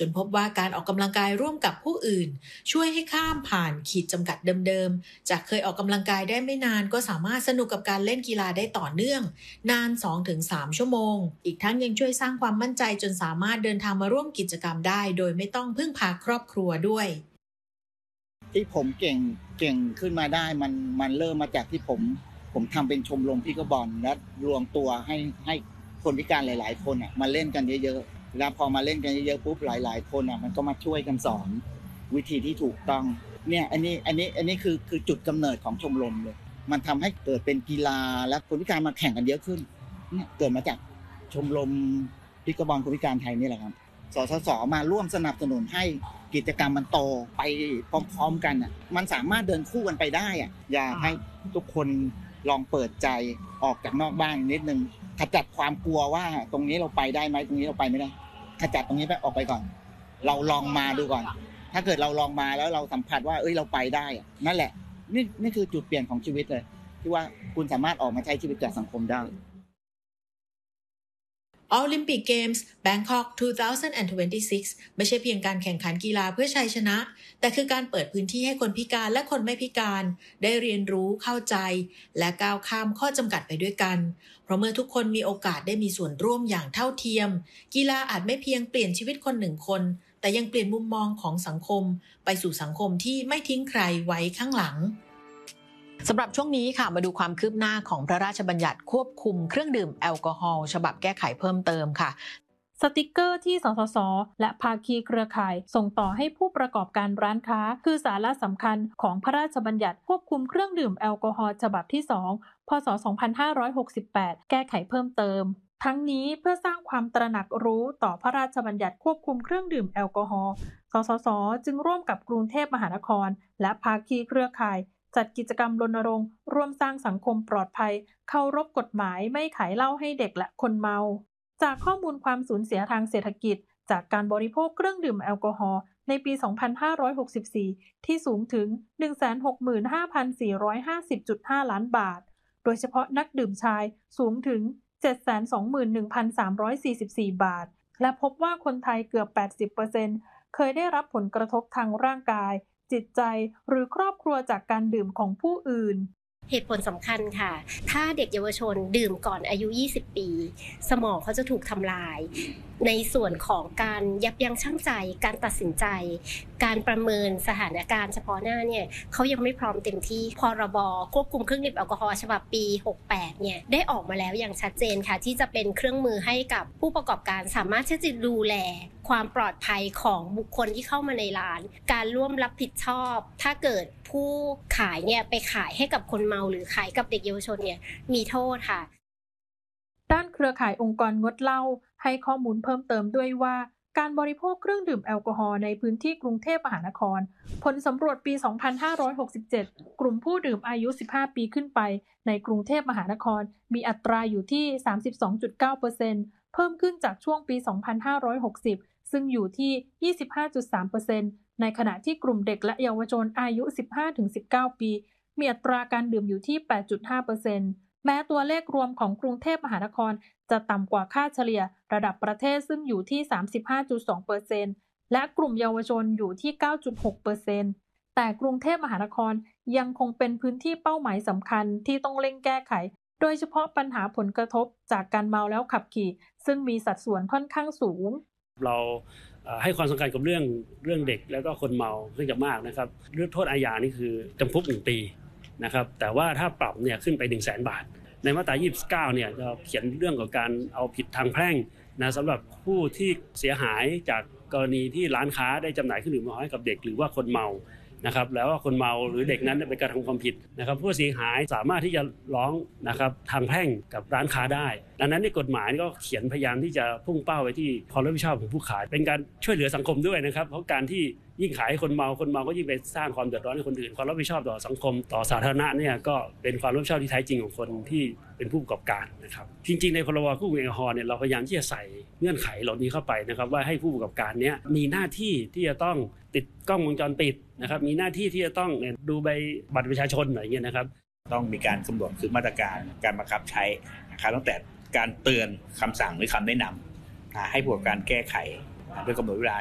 จนพบว่าการออกกำลังกายร่วมกับผู้อื่นช่วยให้ข้ามผ่านขีดจำกัดเดิมๆจากเคยออกกำลังกายได้ไม่นานก็สามารถสนุกกับการเล่นกีฬาได้ต่อเนื่องนาน 2-3 ชั่วโมงอีกทั้งยังช่วยสร้างความมั่นใจจนสามารถเดินทางมาร่วมกิจกรรมได้โดยไม่ต้องพึ่งพาครอบครัวด้วยที่ผมเก่งขึ้นมาได้มันเริ่มมาจากที่ผมทำเป็นชมรมพิกบอลและรวมตัวให้คนพิการหลายๆคนมาเล่นกันเยอะๆแล้วพอมาเล่นกันเยอะๆปุ๊บหลายๆคนมันก็มาช่วยกันสอนวิธีที่ถูกต้องเนี่ยอันนี้คือจุดกำเนิดของชมรมเลยมันทำให้เกิดเป็นกีฬาและคนพิการมาแข่งกันเยอะขึ้นเนี่ยเกิดมาจากชมรมพิกบอลคนพิการไทยนี่แหละครับสสส.มาร่วมสนับสนุนให้กิจกรรมมันโตไปพร้อมๆกันมันสามารถเดินคู่กันไปได้อยากให้ทุกคนลองเปิดใจออกจากนอกบ้านนิดนึงขจัดความกลัวว่าตรงนี้เราไปได้ไหมตรงนี้เราไปไม่ได้ขจัดตรงนี้ไปออกไปก่อนเราลองมาดูก่อนถ้าเกิดเราลองมาแล้วเราสัมผัสว่าเราไปได้นั่นแหละนี่คือจุดเปลี่ยนของชีวิตเลยที่ว่าคุณสามารถออกมาใช้ชีวิตกับสังคมได้ Olympic Games Bangkok 2026 ไม่ใช่เพียงการแข่งขันกีฬาเพื่อชัยชนะแต่คือการเปิดพื้นที่ให้คนพิการและคนไม่พิการได้เรียนรู้เข้าใจและก้าวข้ามข้อจำกัดไปด้วยกันเพราะเมื่อทุกคนมีโอกาสได้มีส่วนร่วมอย่างเท่าเทียมกีฬาอาจไม่เพียงเปลี่ยนชีวิตคนหนึ่งคนแต่ยังเปลี่ยนมุมมองของสังคมไปสู่สังคมที่ไม่ทิ้งใครไว้ข้างหลังสำหรับช่วงนี้ค่ะมาดูความคืบหน้าของพระราชบัญญัติควบคุมเครื่องดื่มแอลกอฮอล์ฉบับแก้ไขเพิ่มเติมค่ะสติกเกอร์ที่สสส.และภาคีเครือข่ายส่งต่อให้ผู้ประกอบการร้านค้าคือสาระสำคัญของพระราชบัญญัติควบคุมเครื่องดื่มแอลกอฮอล์ฉบับที่ 2 พ.ศ. 2568 แก้ไขเพิ่มเติมทั้งนี้เพื่อสร้างความตระหนักรู้ต่อพระราชบัญญัติควบคุมเครื่องดื่มแอลกอฮอล์สสส.จึงร่วมกับกรุงเทพมหานครและภาคีเครือข่ายจัดกิจกรรมรณรงค์ร่วมสร้างสังคมปลอดภัยเคารพกฎหมายไม่ขายเหล้าให้เด็กและคนเมาจากข้อมูลความสูญเสียทางเศรษฐกิจจากการบริโภคเครื่องดื่มแอลกอฮอล์ในปี 2564 ที่สูงถึง 165,450.5 ล้านบาทโดยเฉพาะนักดื่มชายสูงถึง 721,344 บาทและพบว่าคนไทยเกือบ 80% เคยได้รับผลกระทบทางร่างกายจิตใจหรือครอบครัวจากการดื่มของผู้อื่นเหตุผลสำคัญค่ะถ้าเด็กเยาวชนดื่มก่อนอายุ20ปีสมองเขาจะถูกทำลายในส่วนของการยับยั้งชั่งใจการตัดสินใจการประเมินสถานการณ์เฉพาะหน้าเนี่ยเขายังไม่พร้อมเต็มที่พรบควบคุมเครื่องดื่มแอลกอฮอล์ฉบับปี68เนี่ยได้ออกมาแล้วอย่างชัดเจนค่ะที่จะเป็นเครื่องมือให้กับผู้ประกอบการสามารถที่จะดูแลความปลอดภัยของบุคคลที่เข้ามาในร้านการร่วมรับผิดชอบถ้าเกิดผู้ขายเนี่ยไปขายให้กับคนเมาหรือขายกับเด็กเยาวชนเนี่ยมีโทษค่ะด้านเครือข่ายองค์กรงดเหล้าให้ข้อมูลเพิ่มเติมด้วยว่าการบริโภคเครื่องดื่มแอลกอฮอล์ในพื้นที่กรุงเทพมหานครผลสำรวจปี 2567 กลุ่มผู้ดื่มอายุ 15 ปีขึ้นไปในกรุงเทพมหานครมีอัตราอยู่ที่ 32.9% เพิ่มขึ้นจากช่วงปี 2560 ซึ่งอยู่ที่ 25.3%ในขณะที่กลุ่มเด็กและเยาวชนอายุ 15-19 ปีมีอัตราการดื่มอยู่ที่ 8.5%แม้ตัวเลขรวมของกรุงเทพมหานครจะต่ำกว่าค่าเฉลี่ยระดับประเทศซึ่งอยู่ที่ 35.2% และกลุ่มเยาวชนอยู่ที่ 9.6% แต่กรุงเทพมหานครยังคงเป็นพื้นที่เป้าหมายสำคัญที่ต้องเร่งแก้ไขโดยเฉพาะปัญหาผลกระทบจากการเมาแล้วขับขี่ซึ่งมีสัดส่วนค่อนข้างสูงเราให้ความสำคัญกับเรื่องเด็กแล้วก็คนเมาซึ่งจะมากนะครับเรื่องโทษอาญานี่คือจำคุก1 ปีนะครับแต่ว่าถ้าปรับเนี่ยขึ้นไป 100,000 บาทในมาตรา 29 เนี่ยจะเขียนเรื่องของการเอาผิดทางแพ่งนะสำหรับผู้ที่เสียหายจากกรณีที่ร้านค้าได้จำหน่ายเครื่องดื่มแอลกอฮอล์ให้กับเด็กหรือว่าคนเมานะครับแล้วว่าคนเมาหรือเด็กนั้นไปกระทำความผิดนะครับผู้เสียหายสามารถที่จะร้องนะครับทางแพ่งกับร้านค้าได้ดังนั้นในกฎหมายก็เขียนพยายามที่จะพุ่งเป้าไปที่ความรับผิดชอบของผู้ขายเป็นการช่วยเหลือสังคมด้วยนะครับเพราะการที่ยิ่งขายให้คนเมาก็ยิ่งไปสร้างความเดือดร้อนให้คนอื่นความรับผิดชอบต่อสังคมต่อสาธารณะเนี่ยก็เป็นความรับผิดชอบที่แท้จริงของคนที่เป็นผู้ประกอบการนะครับจริงๆในพรบควบคุมแอลกอฮอล์เนี่ยเราพยายามที่จะใส่เงื่อนไขเหล่านี้เข้าไปนะครับว่าให้ผู้ประกอบการเนี่ยมีหน้าที่ที่จะต้องติดกล้องวงจรปิดนะครับมีหน้าที่ที่จะต้องดูใบบัตรประชาชนอะไรอย่างเงี้ยนะครับต้องมีการกำหนดคือมาตรการการบังคับใช้นะครับตั้งแต่การเตือนคำสั่งหรือคำแนะนำให้ผู้ประกอบการแก้ไขโดยกำหนดเวลา